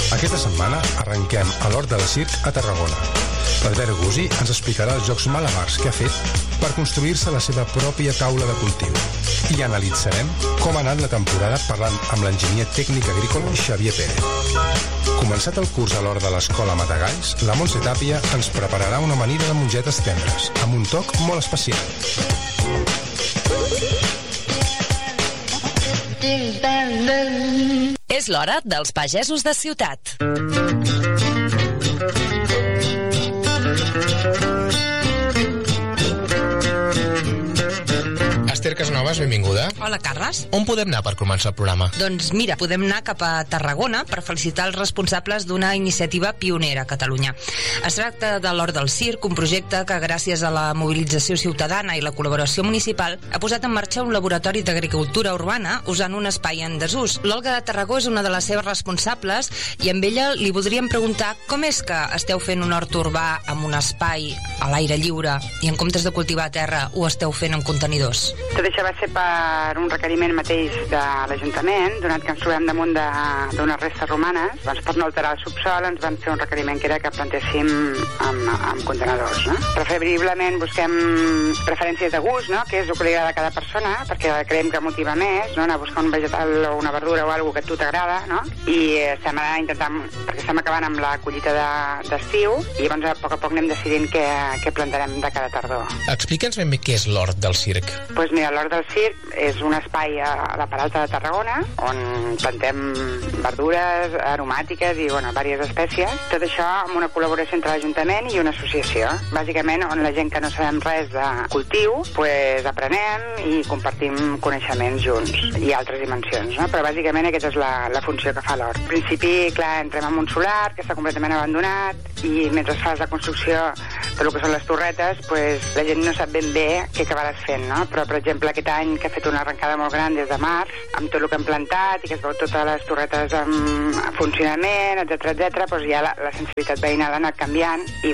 Aquesta setmana arrenquem a l'Hort del Circ a Tarragona. L'Albert Gusí ens explicarà els jocs malabars que ha fet per construir-se la seva pròpia taula de cultiu. I analitzarem com ha anat la temporada parlant amb l'enginyer tècnic agrícola Xavier Pérez. Començat el curs a l'hort de l'Escola Matagalls, la Montse Tàpia ens prepararà una amanida de mongetes tendres, amb un toc molt especial. És l'hora dels pagesos de ciutat. Esther Casanovas, benvinguda. Hola, Carles. On podem anar per començar el programa? Doncs mira, podem anar cap a Tarragona per felicitar els responsables d'una iniciativa pionera a Catalunya. Es tracta de l'Hort del Circ, un projecte que gràcies a la mobilització ciutadana i la col·laboració municipal ha posat en marxa un laboratori d'agricultura urbana usant un espai en desús. L'Olga de Tarragó és una de les seves responsables i amb ella li voldríem preguntar com és que esteu fent un hort urbà amb un espai a l'aire lliure i en comptes de cultivar a terra ho esteu fent en contenidors? Tot això va ser per un requeriment mateix de l'Ajuntament, donat que ens trobem damunt d'unes restes romanes. Doncs per no alterar el subsol ens van fer un requeriment que era que plantéssim amb contenedors. No? Preferiblement busquem preferències de gust, no? Que és el que li agrada a cada persona, perquè creiem que motiva més, no? Anar a buscar un vegetal o una verdura o alguna que a tu t'agrada, no? I estem intentant, perquè estem acabant amb la collita d'estiu, i llavors a poc anem decidint què plantarem de cada tardor. Explica'ns ben bé què és l'Hort del Circ. Doncs mira, l'Hort del Circ és un espai a la Peralta de Tarragona on plantem verdures aromàtiques i, diverses espècies. Tot això amb una col·laboració entre l'Ajuntament i una associació. Bàsicament, on la gent que no sabem res de cultiu, aprenem i compartim coneixements junts i altres dimensions, no? Però bàsicament aquesta és la funció que fa l'Hort. Al principi, clar, entrem en un solar que està completament abandonat i mentre es fa la construcció de lo que són les torretes, la gent no sap ben bé què acabaràs fent, no? Però, per exemple, aquest any que ha fet una arrencada molt gran des de març, amb tot el que hem plantat i que es veu totes les torretes en funcionament, etc, doncs ja la sensibilitat veïnal ha anat canviant i,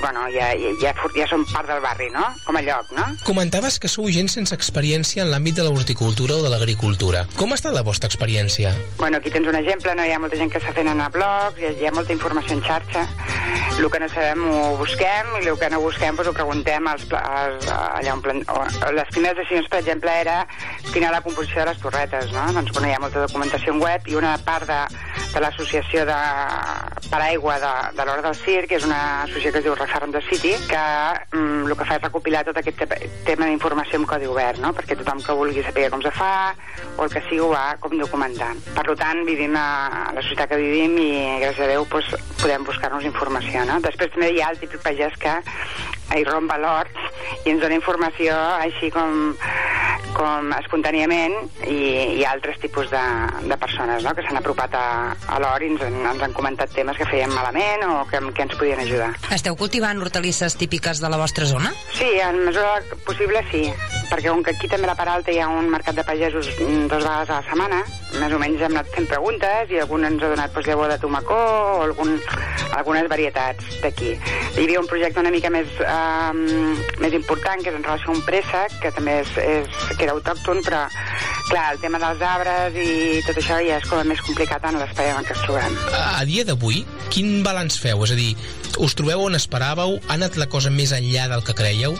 ja som part del barri, no? Com a lloc, no? Comentaves que sou gent sense experiència en l'àmbit de l'horticultura o de l'agricultura. Com ha estat la vostra experiència? Aquí tens un exemple, no? Hi ha molta gent que està fent anar blogs, hi ha molta informació en xarxa. El que no sabem ho busquem i el que no busquem ho preguntem allà on les primeres decisions, per exemple, era quina la composició de les torretes, no? Doncs hi ha molta documentació en web i una part de l'associació de paraigua de l'Hort del Circ, que és una associació que es diu Refarm the City, que el que fa és recopilar tot aquest tema d'informació en codi obert, no? Perquè tothom que vulgui saber com se fa o el que sigui ho va com documentant. Per tant, vivim a la societat que vivim i gràcies a Déu podem buscar-nos informació, no? Després també hi ha el típic pagès que irromp a l'hort i ens dona informació així com espontàniament i altres tipus de persones, no? Que s'han apropat a l'hort i ens han comentat temes que feien malament o que ens podien ajudar. Esteu cultivant hortalisses típiques de la vostra zona? Sí, en mesura possible sí, perquè com que aquí també a la Peralta hi ha un mercat de pagesos 2 vegades a la setmana, més o menys hem anat fent preguntes i algun ens ha donat llavor de tomacó o algunes varietats d'aquí. Hi havia un projecte una mica més important, que és en relació a un préssec, que també que era autòcton, però clar, el tema dels arbres i tot això ja és com més complicat en l'espai en què es trobem. A dia d'avui, quin balanç feu? És a dir, us trobeu on esperàveu? Ha anat la cosa més enllà del que creieu?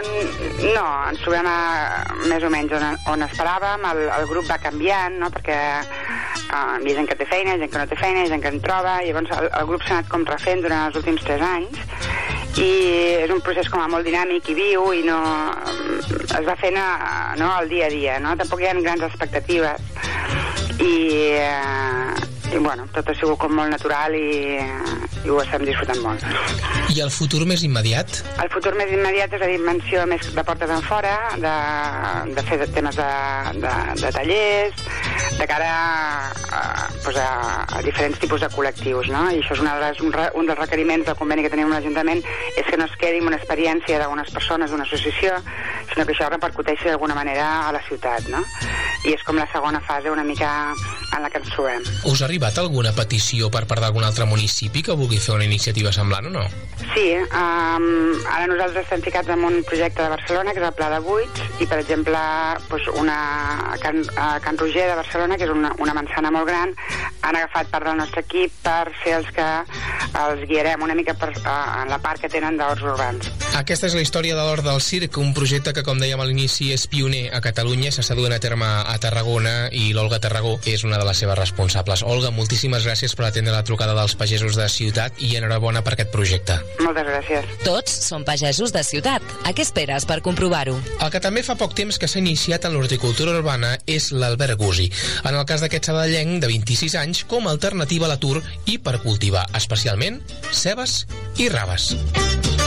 No, ens trobem més o menys on esperàvem, el grup va canviant, no? Perquè hi ha gent que té feina, gent que no té feina, gent que en troba, i llavors el grup s'ha anat com refent durant els últims 3 anys, i és un procés com a molt dinàmic i viu i no es va fent al dia a dia, no? Tampoc hi ha grans expectatives i tot ha sigut com molt natural i ho estem disfrutant molt. I el futur més immediat? El futur més immediat és la dimensió més de portes enfora, de fer temes de tallers, de cara a diferents tipus de col·lectius, no? I això és un dels requeriments del conveni que tenim amb l'Ajuntament, és que no es quedi amb una experiència d'unes persones, d'una associació, sinó que això repercuteixi d'alguna manera a la ciutat, no? I és com la segona fase una mica en la que ens trobem. Us ha arribat alguna petició per part d'algun altre municipi que vulgui fer una iniciativa semblant o no? Sí, ara nosaltres estem ficats en un projecte de Barcelona, que és el Pla de Buits, i per exemple a Can Roger de Barcelona, que és una manzana molt gran, han agafat part del nostre equip per ser els que els guiarem una mica en la part que tenen d'horts urbans. Aquesta és la història de l'Hort del Circ, un projecte que, com dèiem a l'inici, és pioner a Catalunya, s'està duent a terme a Tarragona i l'Olga Tarragó és una de les seves responsables. Olga, moltíssimes gràcies per atendre la trucada dels pagesos de Ciutat i enhorabona per aquest projecte. Moltes gràcies. Tots són pagesos de Ciutat. A què esperes per comprovar-ho? El que també fa poc temps que s'ha iniciat en l'horticultura urbana és l'Albert Gusi. En el cas d'aquest sabadellenc de 26 anys, com a alternativa a l'atur i per cultivar especialment cebes i raves.